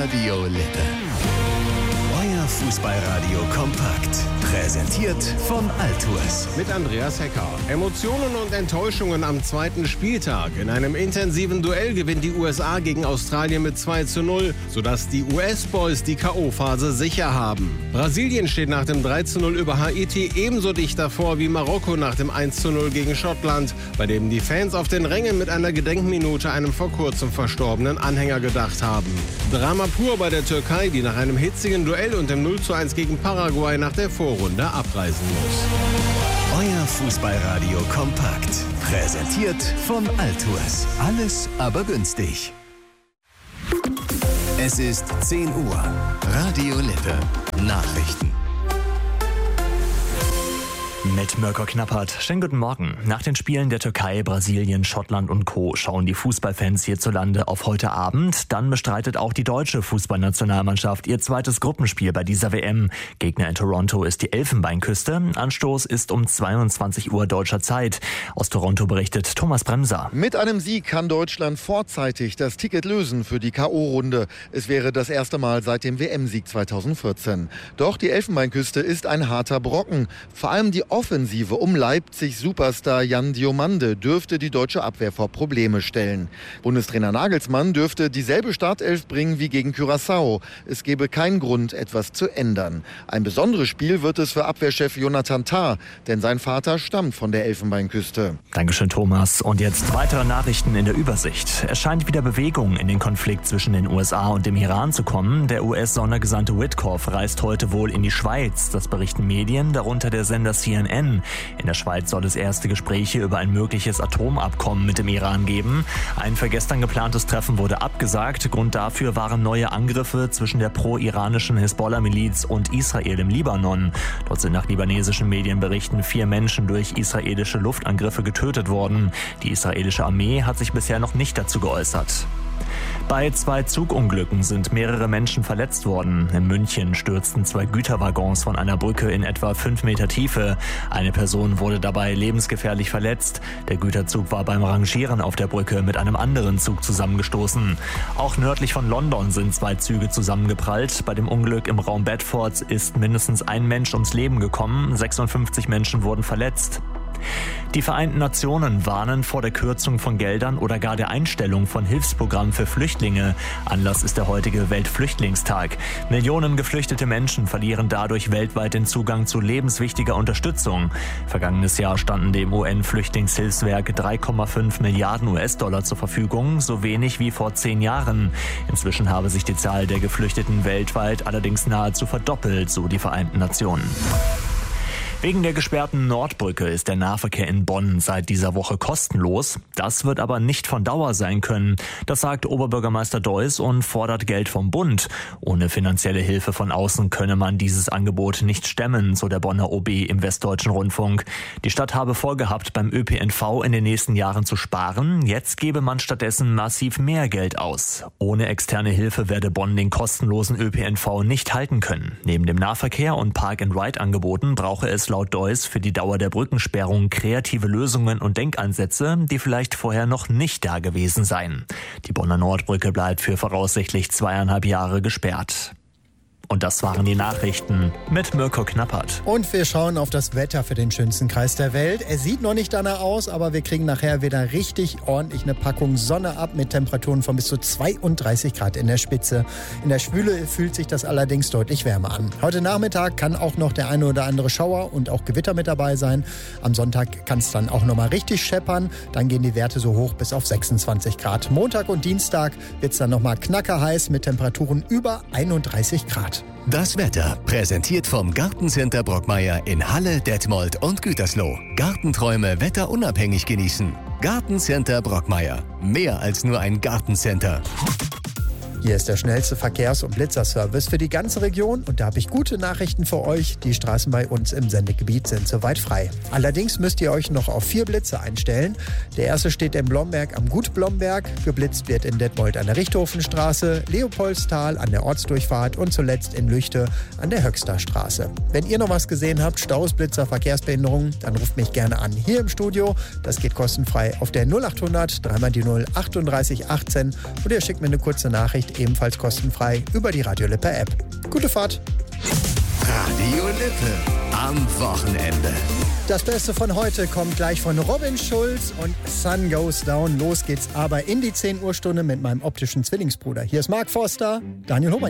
Radio Lippe. Euer Fußballradio kompakt. Präsentiert von Altours. Mit Andreas Hecker. Emotionen und Enttäuschungen am zweiten Spieltag. In einem intensiven Duell gewinnt die USA gegen Australien mit 2:0, sodass die US-Boys die K.O.-Phase sicher haben. Brasilien steht nach dem 3:0 über Haiti ebenso dicht davor wie Marokko nach dem 1:0 gegen Schottland, bei dem die Fans auf den Rängen mit einer Gedenkminute einem vor kurzem verstorbenen Anhänger gedacht haben. Drama pur bei der Türkei, die nach einem hitzigen Duell und dem 0:1 gegen Paraguay nach der Vorrunde abreisen muss. Euer Fußballradio kompakt. Präsentiert von Altours. Alles aber günstig. Es ist 10 Uhr. Radio Lippe. Nachrichten. Mit Mirko Knappert. Schönen guten Morgen. Nach den Spielen der Türkei, Brasilien, Schottland und Co. schauen die Fußballfans hierzulande auf heute Abend. Dann bestreitet auch die deutsche Fußballnationalmannschaft ihr zweites Gruppenspiel bei dieser WM. Gegner in Toronto ist die Elfenbeinküste. Anstoß ist um 22 Uhr deutscher Zeit. Aus Toronto berichtet Thomas Bremser. Mit einem Sieg kann Deutschland vorzeitig das Ticket lösen für die K.O.-Runde. Es wäre das erste Mal seit dem WM-Sieg 2014. Doch die Elfenbeinküste ist ein harter Brocken. Vor allem die Offensive um Leipzig-Superstar Jan Diomande dürfte die deutsche Abwehr vor Probleme stellen. Bundestrainer Nagelsmann dürfte dieselbe Startelf bringen wie gegen Curaçao. Es gäbe keinen Grund, etwas zu ändern. Ein besonderes Spiel wird es für Abwehrchef Jonathan Tah, denn sein Vater stammt von der Elfenbeinküste. Dankeschön, Thomas. Und jetzt weitere Nachrichten in der Übersicht. Es scheint wieder Bewegung in den Konflikt zwischen den USA und dem Iran zu kommen. Der US-Sondergesandte Witkoff reist heute wohl in die Schweiz. Das berichten Medien, darunter der Sender CNN. In der Schweiz soll es erste Gespräche über ein mögliches Atomabkommen mit dem Iran geben. Ein für gestern geplantes Treffen wurde abgesagt. Grund dafür waren neue Angriffe zwischen der pro-iranischen Hisbollah-Miliz und Israel im Libanon. Dort sind nach libanesischen Medienberichten 4 Menschen durch israelische Luftangriffe getötet worden. Die israelische Armee hat sich bisher noch nicht dazu geäußert. Bei 2 Zugunglücken sind mehrere Menschen verletzt worden. In München stürzten 2 Güterwaggons von einer Brücke in etwa 5 Meter Tiefe. Eine Person wurde dabei lebensgefährlich verletzt. Der Güterzug war beim Rangieren auf der Brücke mit einem anderen Zug zusammengestoßen. Auch nördlich von London sind 2 Züge zusammengeprallt. Bei dem Unglück im Raum Bedford ist mindestens ein Mensch ums Leben gekommen. 56 Menschen wurden verletzt. Die Vereinten Nationen warnen vor der Kürzung von Geldern oder gar der Einstellung von Hilfsprogrammen für Flüchtlinge. Anlass ist der heutige Weltflüchtlingstag. Millionen geflüchtete Menschen verlieren dadurch weltweit den Zugang zu lebenswichtiger Unterstützung. Vergangenes Jahr standen dem UN-Flüchtlingshilfswerk 3,5 Milliarden US-Dollar zur Verfügung, so wenig wie vor 10 Jahren. Inzwischen habe sich die Zahl der Geflüchteten weltweit allerdings nahezu verdoppelt, so die Vereinten Nationen. Wegen der gesperrten Nordbrücke ist der Nahverkehr in Bonn seit dieser Woche kostenlos. Das wird aber nicht von Dauer sein können. Das sagt Oberbürgermeister Deuss und fordert Geld vom Bund. Ohne finanzielle Hilfe von außen könne man dieses Angebot nicht stemmen, so der Bonner OB im Westdeutschen Rundfunk. Die Stadt habe vorgehabt, beim ÖPNV in den nächsten Jahren zu sparen. Jetzt gebe man stattdessen massiv mehr Geld aus. Ohne externe Hilfe werde Bonn den kostenlosen ÖPNV nicht halten können. Neben dem Nahverkehr und Park-and-Ride-Angeboten brauche es laut Deuss für die Dauer der Brückensperrung kreative Lösungen und Denkansätze, die vielleicht vorher noch nicht da gewesen seien. Die Bonner Nordbrücke bleibt für voraussichtlich 2,5 Jahre gesperrt. Und das waren die Nachrichten mit Mirko Knappert. Und wir schauen auf das Wetter für den schönsten Kreis der Welt. Es sieht noch nicht danach aus, aber wir kriegen nachher wieder richtig ordentlich eine Packung Sonne ab mit Temperaturen von bis zu 32 Grad in der Spitze. In der Schwüle fühlt sich das allerdings deutlich wärmer an. Heute Nachmittag kann auch noch der eine oder andere Schauer und auch Gewitter mit dabei sein. Am Sonntag kann es dann auch noch mal richtig scheppern. Dann gehen die Werte so hoch bis auf 26 Grad. Montag und Dienstag wird es dann noch mal knackerheiß mit Temperaturen über 31 Grad. Das Wetter präsentiert vom Gartencenter Brockmeier in Halle, Detmold und Gütersloh. Gartenträume wetterunabhängig genießen. Gartencenter Brockmeier. Mehr als nur ein Gartencenter. Hier ist der schnellste Verkehrs- und Blitzerservice für die ganze Region und da habe ich gute Nachrichten für euch. Die Straßen bei uns im Sendegebiet sind soweit frei. Allerdings müsst ihr euch noch auf 4 Blitze einstellen. Der erste steht in Blomberg am Gut Blomberg. Geblitzt wird in Detmold an der Richthofenstraße, Leopoldstal an der Ortsdurchfahrt und zuletzt in Lüchte an der Höxter Straße. Wenn ihr noch was gesehen habt, Staus, Blitzer, Verkehrsbehinderungen, dann ruft mich gerne an hier im Studio. Das geht kostenfrei auf der 0800 3x0 38 18 oder ihr schickt mir eine kurze Nachricht Übersicht ebenfalls kostenfrei über die Radio Lippe App. Gute Fahrt! Radio Lippe am Wochenende. Das Beste von heute kommt gleich von Robin Schulz und Sun Goes Down. Los geht's aber in die 10 Uhr Stunde mit meinem optischen Zwillingsbruder. Hier ist Mark Forster, Daniel Hohmann.